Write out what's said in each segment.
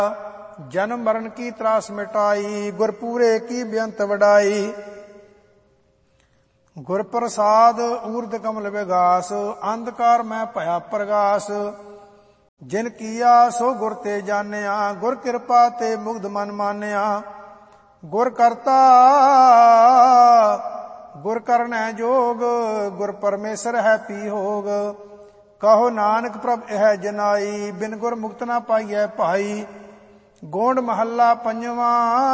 जन्म मरण की त्रास मिटाई, गुरपूरे की बेअंत वडाई। गुर प्रसाद ऊर्ध कमल विगास, अंधकार में भया प्रगास। जिन किया सो गुर ते जानिया, गुर कृपा ते मुग्ध मन मानिया। गुर करता गुर करनै जोग, गुर परमेश्वर है पी होग। कहो नानक प्रभ यह जनाई, बिन गुर मुक्त ना पाइयै भाई। गोंड महला पंजवा,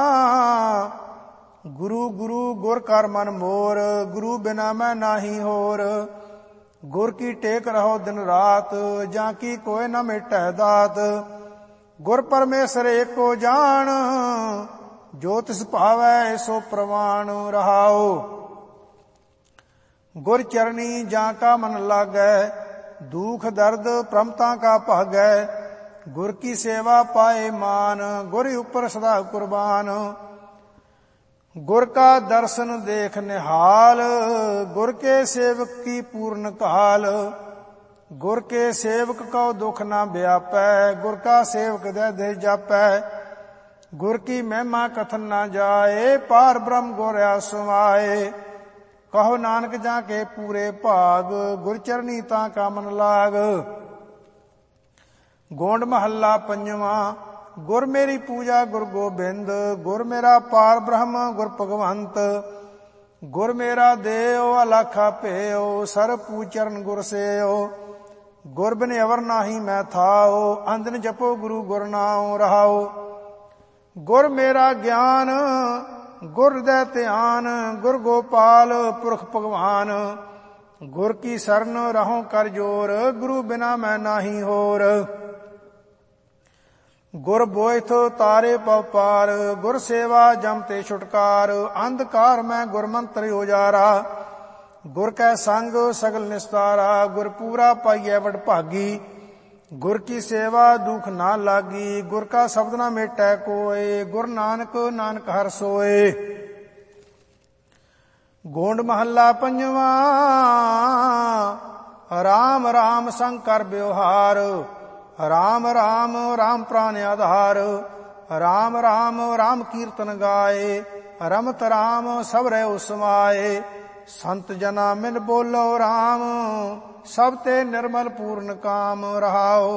गुरु गुरु गुर कर मन मोर, गुरु बिना मैं नाही होर। गुर की टेक रहो दिन रात, जाकी कोय न मिटै दात। गुर परमेश्वर एको जान, जो तिस भावै सो प्रवान रहाओ। गुर चरणी जाका मन लागै, दुख दर्द प्रमता का भागै। गुर की सेवा पाए मान, गुर ऊपर सदा कुर्बान। गुर का दर्शन देख निहाल, गुर के सेवक की पूर्ण काल। गुर के सेवक को दुख ना व्यापै, गुर का सेवक दे दे जापै। गुर की महिमा कथन ना जाए, पार ब्रह्म गुर समाए। कहो नानक जाके पूरे भाग, गुर चरणी ताका मन लाग। गोंड महला पंजवा, गुर मेरी पूजा गुर गोबिंद। गुर मेरा पार ब्रह्म गुर भगवंत। गुर मेरा देव अलखा पेओ, सर पूचरण गुर सेओ। गुर बिन अवर नाही मैं थाओ, अंधन जपो गुरु गुर नाम रहाओ। गुर मेरा ज्ञान गुर हृदय ध्यान, गुर गोपाल पुरख भगवान। गुर की शरण रहो कर जोर, गुरु बिना मैं नाही होर। गुर बोइथ तारे पव पार, गुर सेवा जम ते छुटकार। अंधकार में गुर मंत्र उजारा, गुर कै संग सगल निस्तारा। गुर पूरा पाइयै वड भागी, गुर की सेवा दुख ना लागी। गुर का शब्द ना मेटै कोय, गुर नानक नानक हर सोए। गोंड महला पंजवा, राम राम संग कर व्यवहार। राम राम राम प्राण आधार। राम राम राम कीर्तन गाए, रमत राम सब रहो समाए। संत जना मिल बोलो राम, सब ते निर्मल पूर्ण काम रहाओ।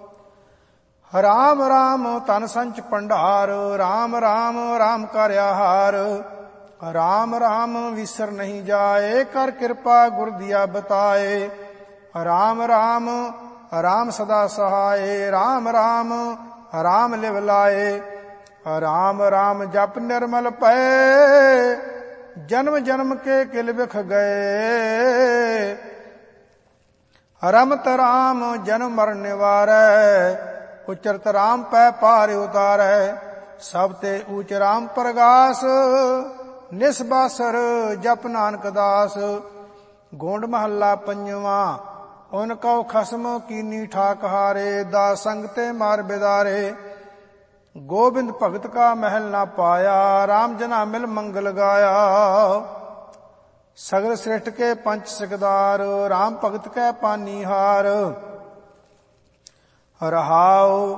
राम राम तन संच भंडार, राम राम राम कर आहार। राम राम विसर नहीं जाए, कर कृपा गुर दिया बताए। राम राम राम सदा सहाय, राम राम राम लिव लाए। राम राम जप निर्मल पै, जन्म जन्म के किल बिख गए। रमत राम जन्म मरण निवारै, उचरत राम पै पार उतारै। सब ते ऊच राम प्रगास, निस्बासर जप नानक दास। गोंड महला पंजवा, उनको खसम कीनी ठाक हारे। दास संग ते मार बिदारे, गोविंद भगत का महल ना पाया। राम जना मिल मंगल गाया। सगल श्रेष्ठ के पंच सिकदार, राम भगत कै पानी हार। रहाओ